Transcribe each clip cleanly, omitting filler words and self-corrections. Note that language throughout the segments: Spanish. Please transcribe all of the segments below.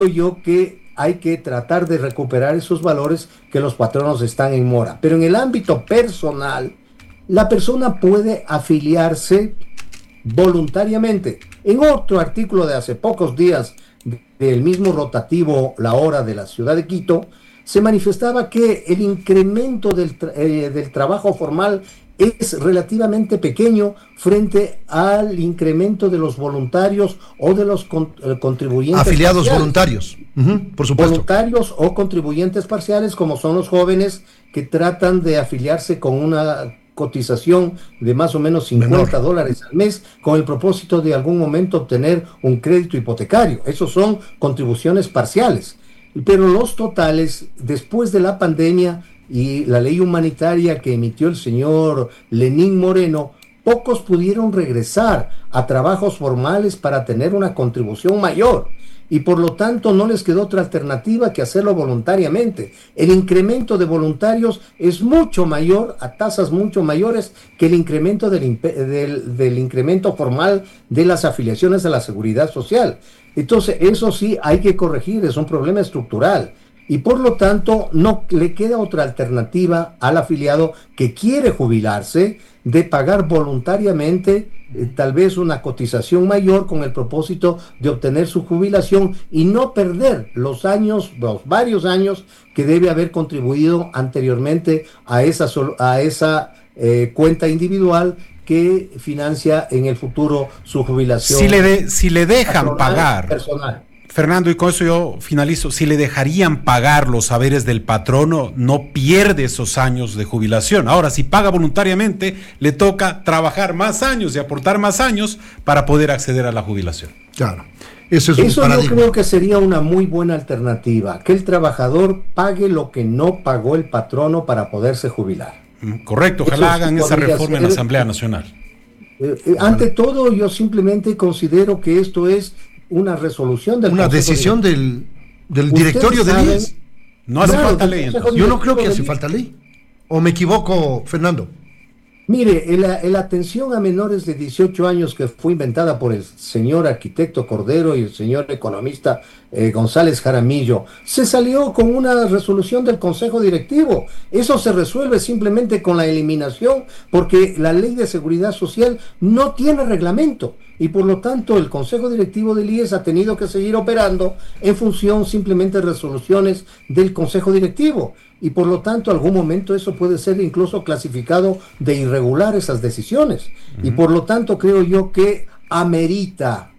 yo que hay que tratar de recuperar esos valores que los patronos están en mora. Pero en el ámbito personal, la persona puede afiliarse voluntariamente. En otro artículo de hace pocos días del mismo rotativo La Hora de la ciudad de Quito, se manifestaba que el incremento del trabajo formal es relativamente pequeño frente al incremento de los voluntarios o de los contribuyentes afiliados parciales. Voluntarios, por supuesto. Voluntarios o contribuyentes parciales, como son los jóvenes que tratan de afiliarse con una cotización de más o menos $50 al mes con el propósito de algún momento obtener un crédito hipotecario. Esos son contribuciones parciales. Pero los totales, después de la pandemia y la ley humanitaria que emitió el señor Lenín Moreno, pocos pudieron regresar a trabajos formales para tener una contribución mayor. Y por lo tanto no les quedó otra alternativa que hacerlo voluntariamente. El incremento de voluntarios es mucho mayor, a tasas mucho mayores que el incremento del incremento formal de las afiliaciones a la seguridad social. Entonces eso sí hay que corregir, es un problema estructural. Y por lo tanto no le queda otra alternativa al afiliado que quiere jubilarse de pagar voluntariamente tal vez una cotización mayor con el propósito de obtener su jubilación y no perder los varios años que debe haber contribuido anteriormente a esa cuenta individual que financia en el futuro su jubilación. Si le dejan pagar personal. Fernando, y con eso yo finalizo, si le dejarían pagar los saberes del patrono, no pierde esos años de jubilación. Ahora, si paga voluntariamente, le toca trabajar más años y aportar más años para poder acceder a la jubilación. Claro. Eso yo creo que sería una muy buena alternativa, que el trabajador pague lo que no pagó el patrono para poderse jubilar. Correcto, ojalá hagan esa reforma en la Asamblea Nacional. Ante todo, yo simplemente considero que esto es una resolución del una decisión del directorio del IES. No hace falta ley. Entonces. Yo no creo que hace falta ley. ¿O me equivoco, Fernando? Mire, la atención a menores de 18 años que fue inventada por el señor arquitecto Cordero y el señor economista González Jaramillo, se salió con una resolución del Consejo Directivo. Eso se resuelve simplemente con la eliminación, porque la Ley de Seguridad Social no tiene reglamento y por lo tanto el Consejo Directivo del IES ha tenido que seguir operando en función simplemente de resoluciones del Consejo Directivo. Y por lo tanto, algún momento eso puede ser incluso clasificado de irregular esas decisiones. Y por lo tanto, creo yo que amerita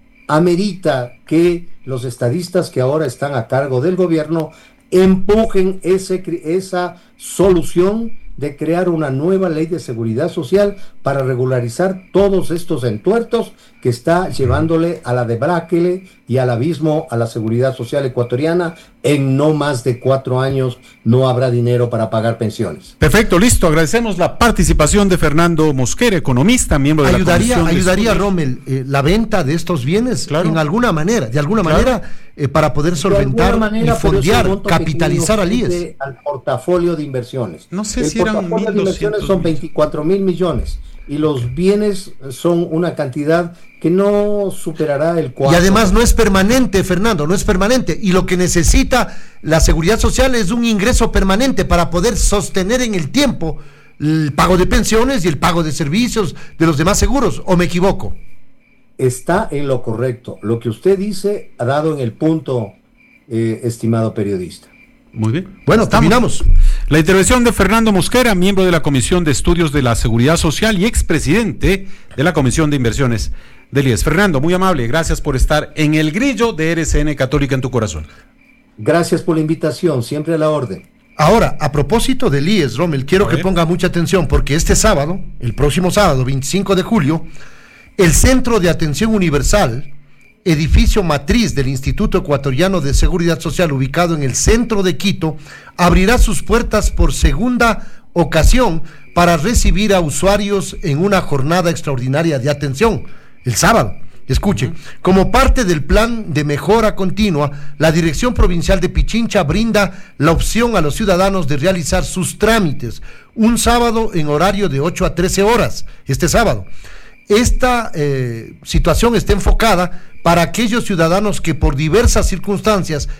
que los estadistas que ahora están a cargo del gobierno empujen esa solución de crear una nueva ley de seguridad social para regularizar todos estos entuertos que está llevándole a la debacle y al abismo a la seguridad social ecuatoriana. En no más de 4 años no habrá dinero para pagar pensiones. Perfecto, listo. Agradecemos la participación de Fernando Mosquera, economista, miembro de la Comisión. ¿Ayudaría, Rommel, la venta de estos bienes de alguna manera, para poder solventar y fondear, capitalizar al IES? Al portafolio de inversiones. No sé si eran 1.200 portafolio de inversiones son 24.000 millones y los bienes son una cantidad que no superará el 4. Y además no es permanente, Fernando, no es permanente. Y lo que necesita la seguridad social es un ingreso permanente para poder sostener en el tiempo el pago de pensiones y el pago de servicios de los demás seguros. ¿O me equivoco? Está en lo correcto. Lo que usted dice ha dado en el punto, estimado periodista. Muy bien. Bueno, terminamos. La intervención de Fernando Mosquera, miembro de la Comisión de Estudios de la Seguridad Social y expresidente de la Comisión de Inversiones del IES. Fernando, muy amable, gracias por estar en el grillo de RCN Católica en tu corazón. Gracias por la invitación, siempre a la orden. Ahora, a propósito del IES, Rommel, quiero que ponga mucha atención porque este sábado, el próximo sábado, 25 de julio, el Centro de Atención Universal, edificio matriz del Instituto Ecuatoriano de Seguridad Social ubicado en el centro de Quito, abrirá sus puertas por segunda ocasión para recibir a usuarios en una jornada extraordinaria de atención, el sábado. Escuche, como parte del plan de mejora continua, la Dirección Provincial de Pichincha brinda la opción a los ciudadanos de realizar sus trámites un sábado en horario de 8 a 13 horas, este sábado, esta situación está enfocada para aquellos ciudadanos que por diversas circunstancias